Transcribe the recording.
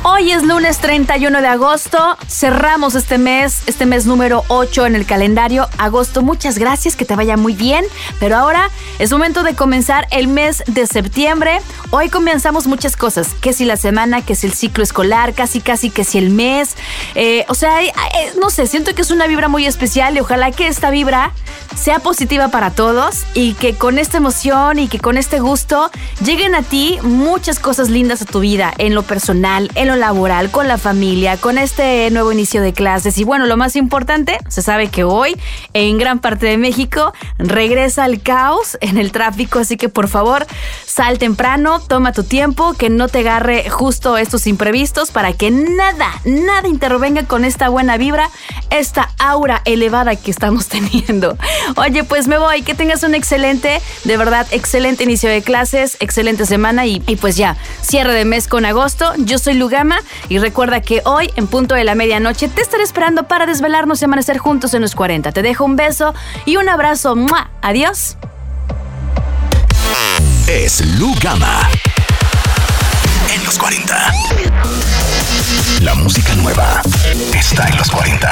Hoy es lunes 31 de agosto, cerramos este mes número 8 en el calendario. Agosto, muchas gracias, que te vaya muy bien. Pero ahora es momento de comenzar el mes de septiembre. Hoy comenzamos muchas cosas, que si la semana, que si el ciclo escolar, casi que si el mes. No sé, siento que es una vibra muy especial y ojalá que esta vibra sea positiva para todos y que con esta emoción y que con este gusto lleguen a ti muchas cosas lindas a tu vida, en lo personal, en lo laboral, con la familia, con este nuevo inicio de clases. Y bueno, lo más importante, se sabe que hoy en gran parte de México regresa el caos en el tráfico, así que por favor sal temprano, toma tu tiempo, que no te agarre justo estos imprevistos para que nada intervenga con esta buena vibra, esta aura elevada que estamos teniendo. Oye, pues me voy, que tengas un excelente inicio de clases, excelente semana y pues ya, cierre de mes con agosto. Yo soy Lugama y recuerda que hoy, en punto de la medianoche, te estaré esperando para desvelarnos y amanecer juntos en los 40. Te dejo un beso y un abrazo. ¡Mua! Adiós. Es Lugama en los 40. La música nueva está en los 40.